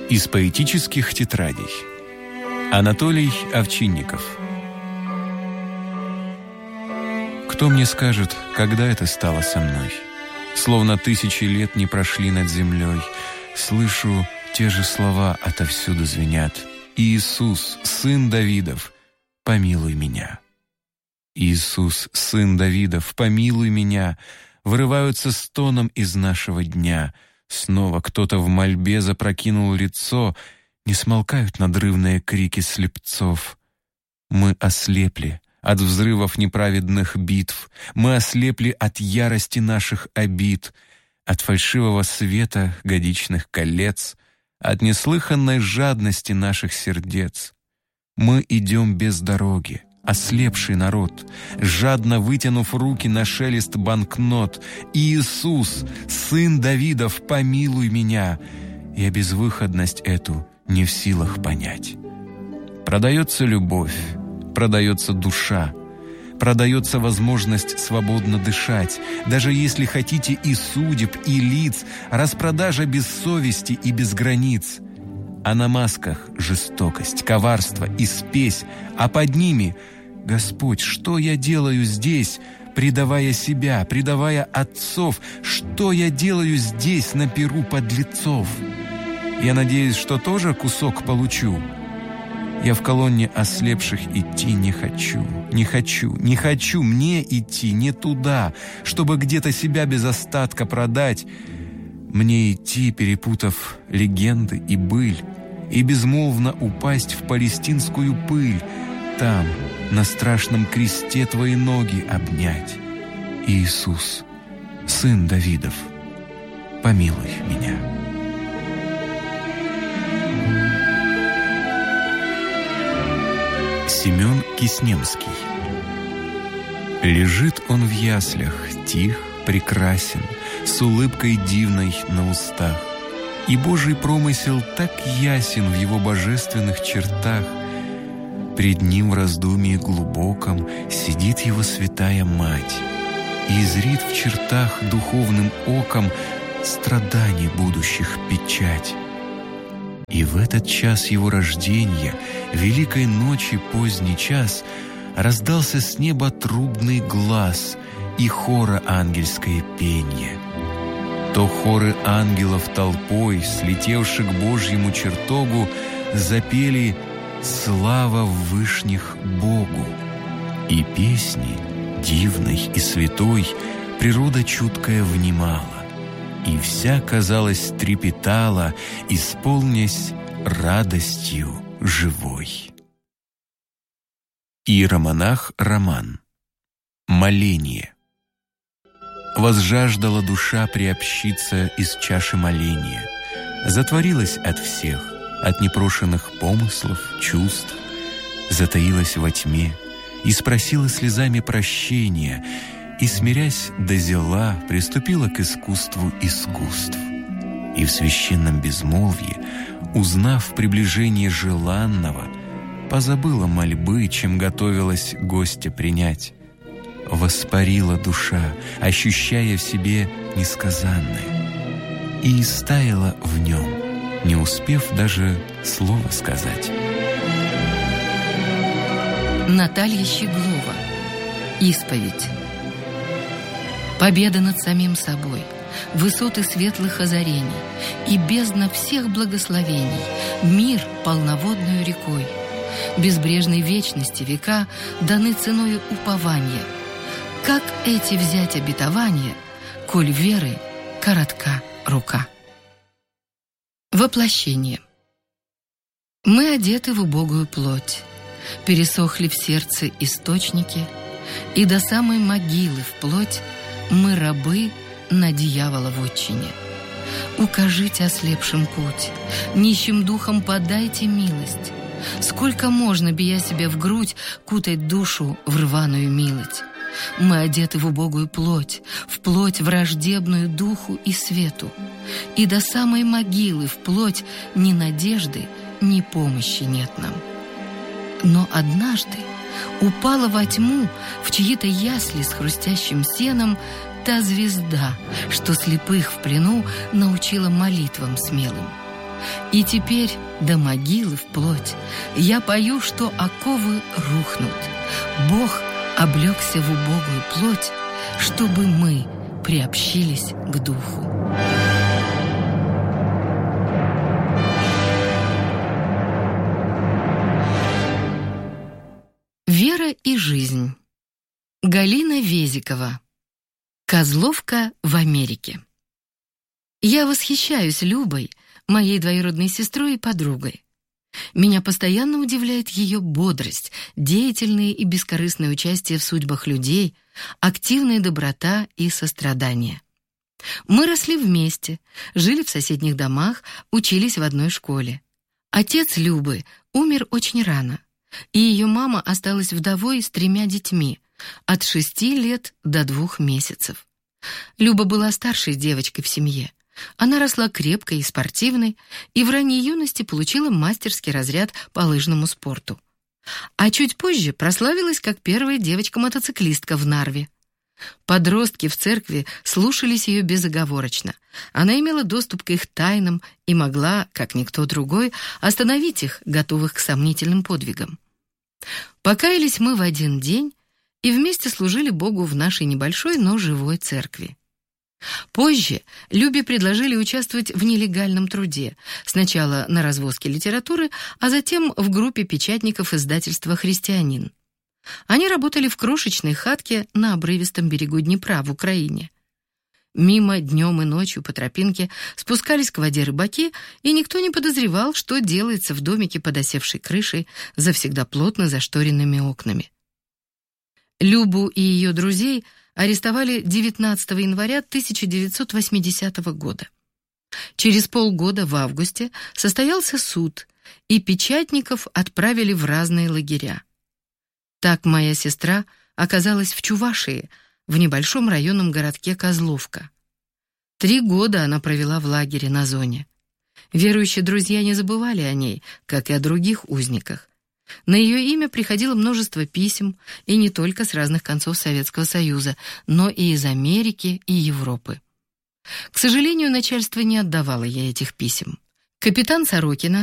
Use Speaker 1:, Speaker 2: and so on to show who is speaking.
Speaker 1: Из поэтических тетрадей. Анатолий Овчинников. Кто мне скажет, когда это стало со мной? Словно 1000 лет не прошли над землей. Слышу, те же слова отовсюду звенят. Иисус, сын Давидов, помилуй меня. Иисус, сын Давидов, помилуй меня. Вырываются стоном из нашего дня. Снова кто-то в мольбе запрокинул лицо. Не смолкают надрывные крики слепцов. Мы ослепли от взрывов неправедных битв. Мы ослепли от ярости наших обид, от фальшивого света годичных колец, от неслыханной жадности наших сердец. Мы идем без дороги, ослепший народ, жадно вытянув руки на шелест банкнот. Иисус, сын Давидов, помилуй меня. Я безвыходность эту не в силах понять. Продается любовь, продается душа, продается возможность свободно дышать, даже если хотите и судеб, и лиц, распродажа без совести и без границ. А на масках жестокость, коварство и спесь, а под ними: Господь, что я делаю здесь, предавая себя, предавая отцов? Что я делаю здесь, на пиру подлецов? Я надеюсь, что тоже кусок получу. Я в колонне ослепших идти не хочу, не хочу, не хочу мне идти не туда, чтобы где-то себя без остатка продать. Мне идти, перепутав легенды и быль, и безмолвно упасть в палестинскую пыль, там, на страшном кресте твои ноги обнять. Иисус, сын Давидов, помилуй меня. Семен Киснемский. Лежит он в яслях, тих, прекрасен, с улыбкой дивной на устах. И Божий промысел так ясен в его божественных чертах. Пред ним в раздумье глубоком сидит его святая мать и зрит в чертах духовным оком страданий будущих печать. И в этот час его рождения, великой ночи поздний час, раздался с неба трубный глас и хора ангельское пенье. То хоры ангелов толпой, слетевши к Божьему чертогу, запели «Слава вышних Богу!» И песни, дивной и святой, природа чуткая внимала. И вся, казалось, трепетала, исполнясь радостью живой. Иеромонах Роман. Моление. Возжаждала душа приобщиться из чаши моления, затворилась от всех, от непрошенных помыслов, чувств, затаилась во тьме и спросила слезами прощения, и, смирясь до зела, приступила к искусству искусств. И в священном безмолвье, узнав приближение желанного, позабыла мольбы, чем готовилась гостя принять. Воспарила душа, ощущая в себе несказанное, и истаяла в нем, не успев даже слова сказать.
Speaker 2: Наталья Щеглова. Исповедь. Победа над самим собой, высоты светлых озарений и бездна всех благословений, мир полноводную рекой. Безбрежной вечности века даны ценою упования. Как эти взять обетования, коль веры коротка рука? Воплощение. Мы одеты в убогую плоть, пересохли в сердце источники, и до самой могилы вплоть мы рабы на дьявола вотчине. Укажите ослепшим путь, нищим духом подайте милость. Сколько можно, бия себя в грудь, кутать душу в рваную милость? Мы одеты в убогую плоть, в плоть враждебную духу и свету, и до самой могилы вплоть ни надежды, ни помощи нет нам. Но однажды упала во тьму в чьи-то ясли с хрустящим сеном та звезда, что слепых в плену научила молитвам смелым. И теперь до могилы вплоть я пою, что оковы рухнут. Бог облегся в убогую плоть, чтобы мы приобщились к Духу. Вера и жизнь. Галина Везикова. Козловка в Америке. Я восхищаюсь Любой, моей двоюродной сестрой и подругой. Меня постоянно удивляет ее бодрость, деятельное и бескорыстное участие в судьбах людей, активная доброта и сострадание. Мы росли вместе, жили в соседних домах, учились в одной школе. Отец Любы умер очень рано, и ее мама осталась вдовой с 3 детьми, от 6 лет до 2 месяцев. Люба была старшей девочкой в семье. Она росла крепкой и спортивной, и в ранней юности получила мастерский разряд по лыжному спорту. А чуть позже прославилась как первая девочка-мотоциклистка в Нарве. Подростки в церкви слушались ее безоговорочно. Она имела доступ к их тайнам и могла, как никто другой, остановить их, готовых к сомнительным подвигам. Покаялись мы в один день и вместе служили Богу в нашей небольшой, но живой церкви. Позже Любе предложили участвовать в нелегальном труде, сначала на развозке литературы, а затем в группе печатников издательства «Христианин». Они работали в крошечной хатке на обрывистом берегу Днепра в Украине. Мимо днем и ночью по тропинке спускались к воде рыбаки, и никто не подозревал, что делается в домике под осевшей крышей, завсегда плотно зашторенными окнами. Любу и ее друзей арестовали 19 января 1980 года. Через полгода, в августе, состоялся суд, и печатников отправили в разные лагеря. Так моя сестра оказалась в Чувашии, в небольшом районном городке Козловка. 3 года она провела в лагере на зоне. Верующие друзья не забывали о ней, как и о других узниках. На ее имя приходило множество писем, и не только с разных концов Советского Союза, но и из Америки и Европы. К сожалению, начальство не отдавало ей этих писем. Капитан Сорокина